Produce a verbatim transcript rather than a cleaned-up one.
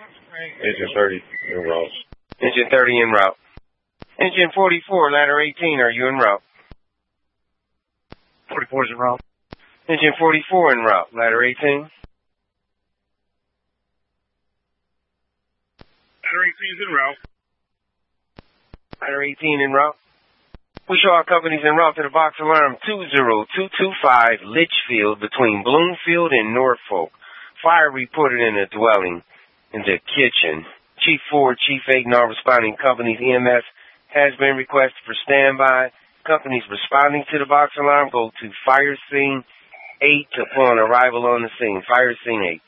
Engine thirty en route. Engine thirty en route. Engine forty-four, ladder eighteen, are you en route? forty-four is en route. Engine forty-four en route, ladder eighteen. Ladder eighteen is en route. Ladder eighteen en route. We show our companies en route to the box alarm two zero two two five Litchfield between Bloomfield and Norfolk. Fire reported in a dwelling in the kitchen. Chief four, Chief eight, and all responding companies E M S has been requested for standby. Companies responding to the box alarm go to fire scene eight upon arrival on the scene. Fire scene eight.